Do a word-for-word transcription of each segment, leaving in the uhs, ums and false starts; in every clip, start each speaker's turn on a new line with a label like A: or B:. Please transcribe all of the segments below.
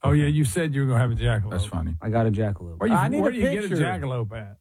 A: Oh, yeah, you said you were going to have a jackalope.
B: That's funny.
C: I got a jackalope.
A: Where, you,
C: I need
A: where
C: a
A: do you
C: picture.
A: get a jackalope at?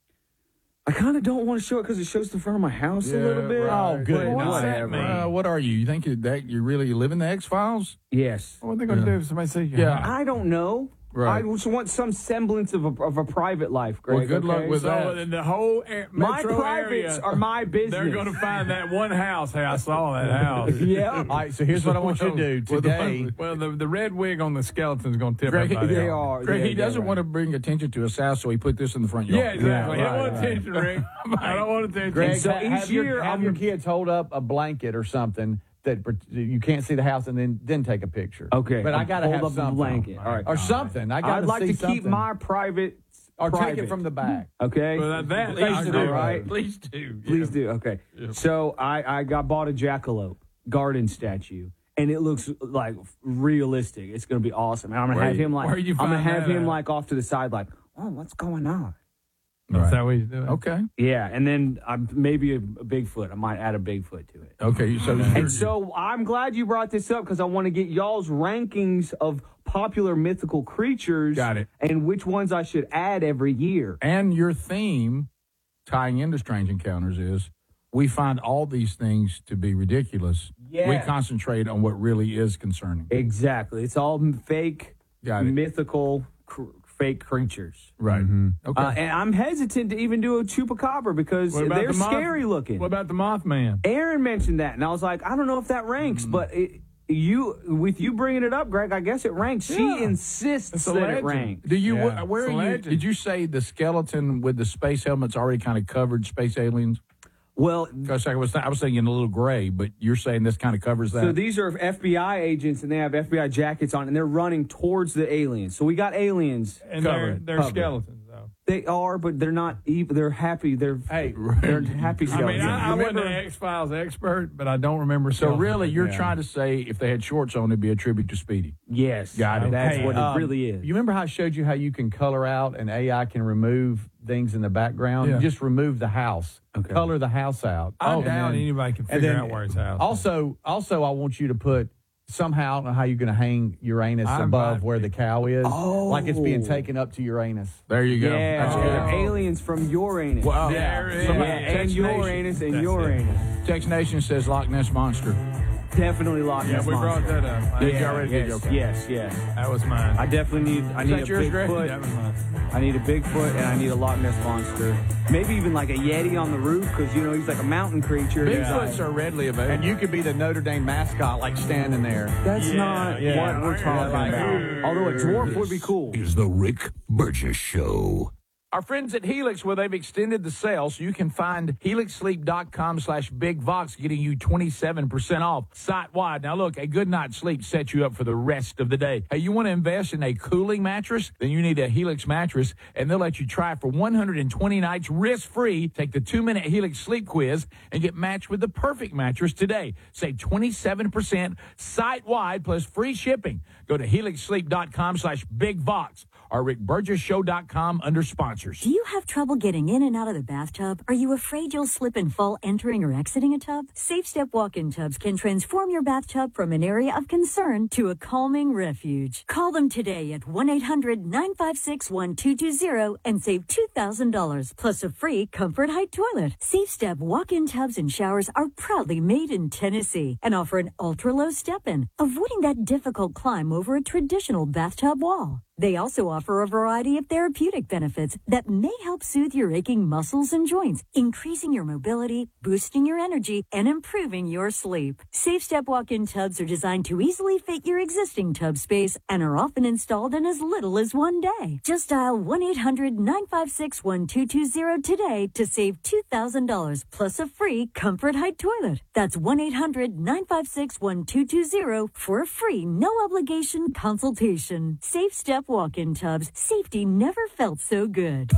C: I kind of don't want to show it because it shows the front of my house
A: Yeah,
C: a little bit.
A: right.
B: Oh, good.
A: What's
C: Whatever.
A: that mean?
B: Uh, what are you? You think that you really live in the X-Files?
C: Yes.
A: What are they going to
B: Yeah.
A: do if somebody says you
B: Yeah.
A: have?
C: I don't know.
B: Right.
C: I just want some semblance of a, of a private life, Greg.
B: Well, good luck
C: okay?
B: with
A: So
B: that.
A: in the whole a-
C: My
A: metro
C: privates
A: area,
C: are my business.
A: they're going to find that one house. Hey, I saw that house.
C: Yeah.
D: All right, so here's what I want you to do
A: Well, the-
D: today.
A: Well, the, the red wig on the skeleton is going to tip
B: Greg,
A: everybody
C: they
A: off.
C: are.
B: Greg,
C: yeah,
B: he doesn't
C: yeah,
B: want to
C: right.
B: bring attention to his house, so he put this in the front yard.
A: Yeah, exactly.
C: Yeah,
A: I don't want
C: right,
A: attention, Rick. I don't want attention.
D: Greg,
C: so
D: ha-
C: each
D: have, your,
C: year
D: have
C: I'm-
D: your kids hold up a blanket or something that pr- you can't see the house, and then then take a picture.
C: Okay.
D: but I got to
C: Hold
D: have
C: up the
D: something.
C: blanket. All right.
D: or something. I got
C: I'd like
D: see
C: to keep
D: something.
C: my private.
D: or
C: private.
D: take it from the back.
C: Okay.
A: Well, that, that
C: Please
A: I
C: do,
A: do.
C: right?
A: Please do.
C: Please
A: Yeah.
C: do. Okay. So I, I got bought a jackalope garden statue, and it looks like realistic. It's going to be awesome. And I'm going to
A: Where
C: have
A: you-
C: him like
A: where you
C: I'm going to
A: find
C: have
A: that
C: him
A: at?
C: like off to the side, like, oh, what's going on?
A: Is that what he's doing?
B: Okay.
C: Yeah, and then I'm maybe a, a Bigfoot. I might add a Bigfoot to it.
B: Okay. So
C: And so I'm glad you brought this up because I want to get y'all's rankings of popular mythical creatures.
B: Got it.
C: And which ones I should add every year.
B: and your theme, tying into Strange Encounters, is we find all these things to be ridiculous.
C: Yes.
B: We concentrate on what really is concerning.
C: Exactly. It's all m- fake,
B: Got it.
C: mythical, cr- fake creatures.
B: Right. Okay.
C: Uh, and I'm hesitant to even do a chupacabra because
A: What about
C: they're
A: the moth-
C: scary looking.
A: What about the Mothman?
C: Aaron mentioned that, and I was like, I don't know if that ranks,
A: Mm.
C: but it, you, with you bringing it up, Greg, I guess it ranks. She
A: Yeah.
C: insists
A: It's a
C: that it
A: legend.
C: ranks.
B: Do you?
A: Yeah,
B: wh- Where
A: it's a
B: are you?
A: legend.
B: Did you say the skeleton with the space helmet's already kind of covered space aliens?
C: Well,
B: Because I was I was thinking a little gray, but you're saying this kind of covers that.
C: so these are F B I agents, and they have F B I jackets on, and they're running towards the aliens. So we got aliens.
A: And they're,
B: Covered.
A: they're
C: Covered.
A: skeletons, though.
C: They are, but they're not evil. They're happy. They're
D: Hey,
C: they're happy
A: I
C: skeletons.
A: mean, I, I wasn't
D: Remember-
A: an X-Files expert, but I don't remember.
B: so
A: skeletons.
B: really, you're
A: Yeah.
B: trying to say if they had shorts on, it'd be a tribute to Speedy.
C: yes,
B: Got it.
C: That's
D: Hey,
C: what
D: um,
C: it really is.
D: You remember how I showed you how you can color out and A I can remove things in the background?
B: Yeah.
D: You just remove the house.
C: Okay.
D: Color the house out.
A: I
D: And
A: doubt
D: then-
A: anybody can
D: and
A: figure
D: then
A: out where it's housed.
D: Also, also, I want you to put somehow, I don't know how you're going to hang Uranus
A: I'm
D: above
A: about
D: where
A: to.
D: the cow is.
C: Oh.
D: Like it's being taken up to Uranus.
B: There you go.
C: yeah,
B: That's
C: they're
B: good.
C: aliens from Uranus.
B: Wow.
A: There it
C: yeah,
A: is.
C: and
B: Text
C: Uranus
B: Nation.
C: and
A: That's
C: Uranus.
B: Text Nation says Loch Ness Monster.
C: Definitely Loch
A: Yeah,
C: Ness
A: we brought
C: Monster.
A: that up.
B: Did
C: Yeah,
B: you already? Did you?
C: yes,
B: Okay.
C: yes, yes.
A: That was mine.
C: I definitely need. I
B: Is
C: need
B: that
C: a
B: yours, Greg?
C: Bigfoot.
A: That was mine.
C: I need a Bigfoot, and I need a Loch Ness monster. Maybe even like a Yeti on the roof, because you know he's like a mountain creature.
B: Bigfoots are readily available.
D: And you could be the Notre Dame mascot, like standing there.
C: That's
A: Yeah,
C: not
A: yeah.
C: what we're talking
D: Like,
C: about. Although a dwarf would be cool.
E: Is the Rick Burgess Show.
B: Our friends at Helix, well, they've extended the sale, so you can find helix sleep dot com slash big vox, getting you twenty-seven percent off site-wide. Now, look, a good night's sleep sets you up for the rest of the day. Hey, you want to invest in a cooling mattress? Then you need a Helix mattress, and they'll let you try it for one hundred twenty nights risk-free. Take the two-minute Helix sleep quiz and get matched with the perfect mattress today. Save twenty-seven percent site-wide plus free shipping. Go to helix sleep dot com slash big vox or rick burgess show dot com under sponsors.
F: Do you have trouble getting in and out of the bathtub? Are you afraid you'll slip and fall entering or exiting a tub? Safe Step walk-in tubs can transform your bathtub from an area of concern to a calming refuge. Call them today at one eight hundred nine five six one two two zero and save two thousand dollars plus a free Comfort Height toilet. Safe Step walk-in tubs and showers are proudly made in Tennessee and offer an ultra-low step-in, avoiding that difficult climb over a traditional bathtub wall. They also offer a variety of therapeutic benefits that may help soothe your aching muscles and joints, increasing your mobility, boosting your energy, and improving your sleep. Safe Step walk-in tubs are designed to easily fit your existing tub space and are often installed in as little as one day. Just dial one eight hundred nine five six one two two zero today to save two thousand dollars plus a free Comfort Height toilet. That's one eight hundred nine five six one two two zero for a free, no-obligation consultation. Safe Step walk-in tubs. Safety never felt so good.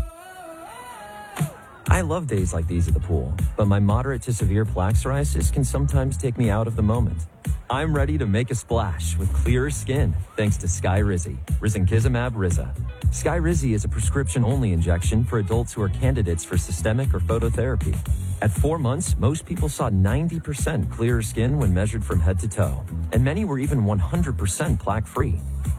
G: I love days like these at the pool, but my moderate to severe plaque psoriasis can sometimes take me out of the moment. I'm ready to make a splash with clearer skin thanks to Skyrizi, Risankizumab Riza. Skyrizi is a prescription-only injection for adults who are candidates for systemic or phototherapy. At four months, most people saw ninety percent clearer skin when measured from head to toe, and many were even one hundred percent plaque-free.